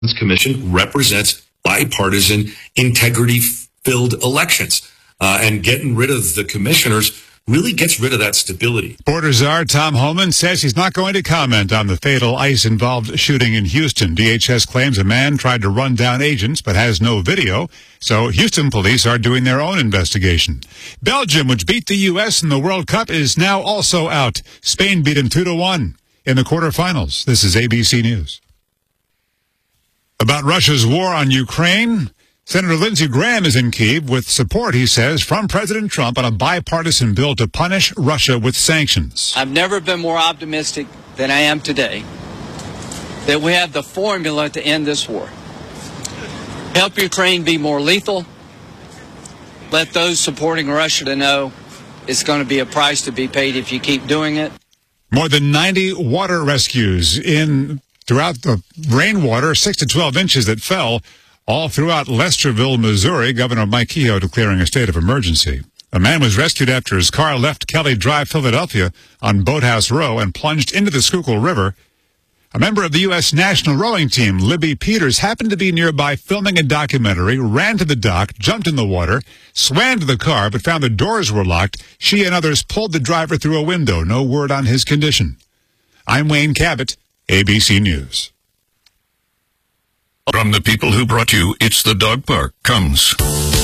Commission represents bipartisan, integrity-filled elections. And getting rid of the commissioners really gets rid of that stability. Border czar Tom Homan says he's not going to comment on the fatal ICE-involved shooting in Houston. DHS claims a man tried to run down agents but has no video, so Houston police are doing their own investigation. Belgium, which beat the U.S. in the World Cup, is now also out. Spain beat them 2-1 in the quarterfinals. This is ABC News. About Russia's war on Ukraine, Senator Lindsey Graham is in Kyiv with support, he says, from President Trump on a bipartisan bill to punish Russia with sanctions. I've never been more optimistic than I am today that we have the formula to end this war. Help Ukraine be more lethal. Let those supporting Russia to know it's going to be a price to be paid if you keep doing it. More than 90 water rescues throughout the rainwater, 6 to 12 inches that fell all throughout Lesterville, Missouri. Governor Mike Kehoe declaring a state of emergency. A man was rescued after his car left Kelly Drive, Philadelphia on Boathouse Row and plunged into the Schuylkill River. A member of the U.S. national rowing team, Libby Peters, happened to be nearby filming a documentary, ran to the dock, jumped in the water, swam to the car, but found the doors were locked. She and others pulled the driver through a window. No word on his condition. I'm Wayne Cabot, ABC News. From the people who brought you It's the Dog Park comes